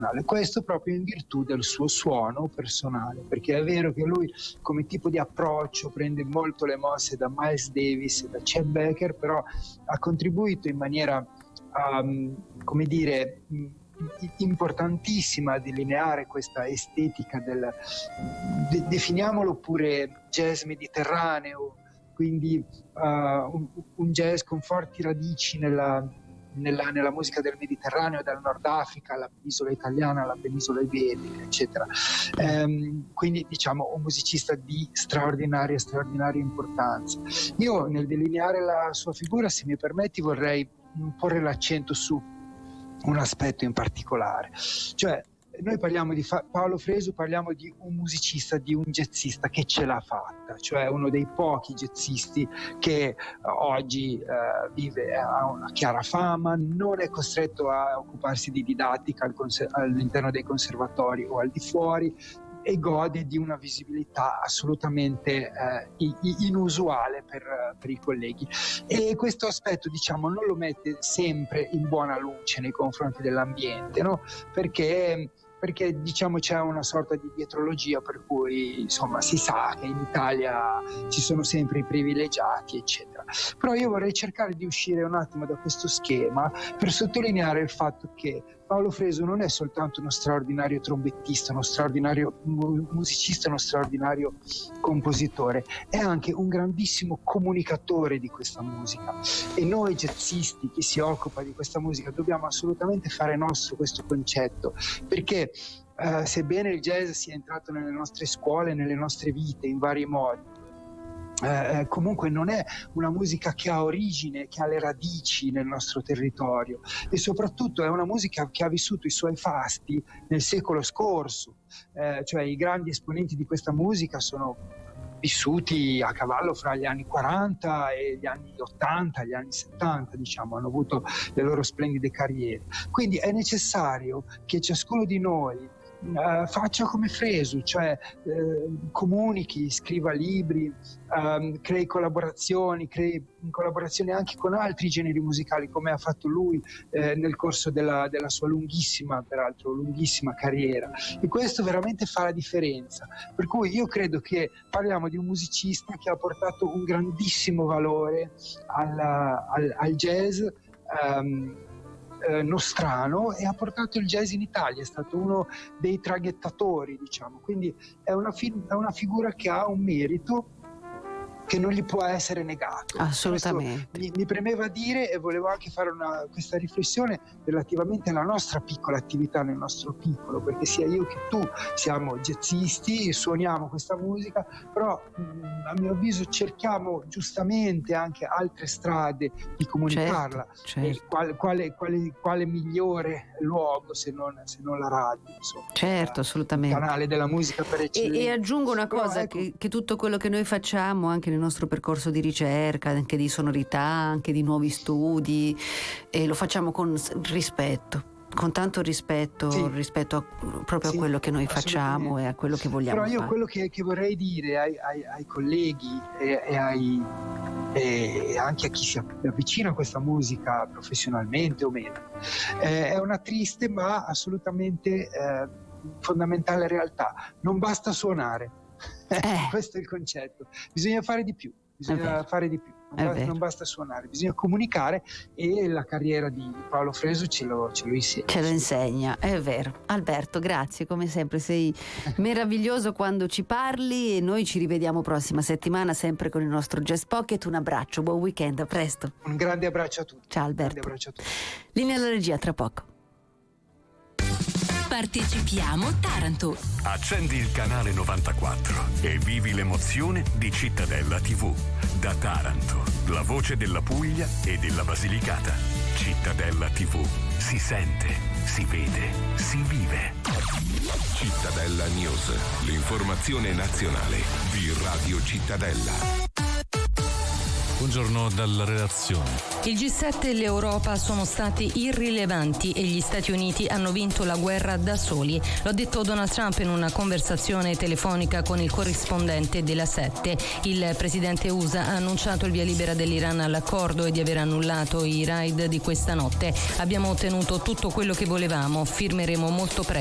Questo proprio in virtù del suo suono personale, perché è vero che lui come tipo di approccio prende molto le mosse da Miles Davis e da Chet Baker, però ha contribuito in maniera come dire importantissima a delineare questa estetica definiamolo pure jazz mediterraneo, quindi un jazz con forti radici nella musica del Mediterraneo, dal Nord Africa alla penisola italiana, alla penisola iberica, eccetera. Quindi diciamo un musicista di straordinaria importanza. Io nel delineare la sua figura, se mi permetti, vorrei porre l'accento su un aspetto in particolare, cioè noi parliamo di Paolo Fresu, parliamo di un musicista, di un jazzista che ce l'ha fatta, cioè uno dei pochi jazzisti che oggi ha una chiara fama, non è costretto a occuparsi di didattica all'interno dei conservatori o al di fuori, e gode di una visibilità assolutamente inusuale per i colleghi, e questo aspetto diciamo non lo mette sempre in buona luce nei confronti dell'ambiente, no? Perché diciamo c'è una sorta di dietrologia per cui insomma si sa che in Italia ci sono sempre i privilegiati, eccetera. Però io vorrei cercare di uscire un attimo da questo schema per sottolineare il fatto che Paolo Fresu non è soltanto uno straordinario trombettista, uno straordinario musicista, uno straordinario compositore, è anche un grandissimo comunicatore di questa musica, e noi jazzisti, chi si occupa di questa musica, dobbiamo assolutamente fare nostro questo concetto, perché sebbene il jazz sia entrato nelle nostre scuole, nelle nostre vite in vari modi, comunque non è una musica che ha origine, che ha le radici nel nostro territorio, e soprattutto è una musica che ha vissuto i suoi fasti nel secolo scorso, cioè i grandi esponenti di questa musica sono vissuti a cavallo fra gli anni 40 e gli anni 80, gli anni 70, diciamo, hanno avuto le loro splendide carriere. Quindi è necessario che ciascuno di noi faccia come Fresu, cioè comunichi, scriva libri, crei collaborazioni anche con altri generi musicali, come ha fatto lui nel corso della sua lunghissima carriera, e questo veramente fa la differenza. Per cui io credo che parliamo di un musicista che ha portato un grandissimo valore al jazz nostrano, e ha portato il jazz in Italia, è stato uno dei traghettatori, diciamo. Quindi è una figura che ha un merito che non gli può essere negato. Assolutamente. Mi premeva dire, e volevo anche fare questa riflessione relativamente alla nostra piccola attività nel nostro piccolo, perché sia io che tu siamo jazzisti, suoniamo questa musica, però a mio avviso cerchiamo giustamente anche altre strade di comunicarla. Certo. E quale migliore luogo se non la radio, insomma. Certo, assolutamente. Il canale della musica per eccellenza. E aggiungo una cosa, ecco, che tutto quello che noi facciamo anche nel nostro percorso di ricerca, anche di sonorità, anche di nuovi studi, e lo facciamo con rispetto, con tanto rispetto, sì, a quello che noi facciamo e a quello che vogliamo fare. Però io quello che vorrei dire ai colleghi e anche a chi si avvicina a questa musica professionalmente o meno, è una triste ma assolutamente fondamentale realtà: non basta suonare. Questo è il concetto, bisogna fare di più, non basta suonare, bisogna comunicare, e la carriera di Paolo Fresu ce lo insegna. Ce lo insegna, è vero. Alberto, grazie, come sempre sei meraviglioso quando ci parli, e noi ci rivediamo prossima settimana sempre con il nostro Jazz Pocket. Un abbraccio, buon weekend, a presto. Un grande abbraccio a tutti. Ciao Alberto. Un grande abbraccio a tutti. Linea alla regia, tra poco. Partecipiamo Taranto. Accendi il canale 94 e vivi l'emozione di Cittadella TV. Da Taranto, la voce della Puglia e della Basilicata. Cittadella TV. Si sente, si vede, si vive. Cittadella News, l'informazione nazionale di Radio Cittadella. Buongiorno dalla redazione. Il G7 e l'Europa sono stati irrilevanti e gli Stati Uniti hanno vinto la guerra da soli. Lo ha detto Donald Trump in una conversazione telefonica con il corrispondente della 7. Il presidente USA ha annunciato il via libera dell'Iran all'accordo e di aver annullato i raid di questa notte. Abbiamo ottenuto tutto quello che volevamo, firmeremo molto presto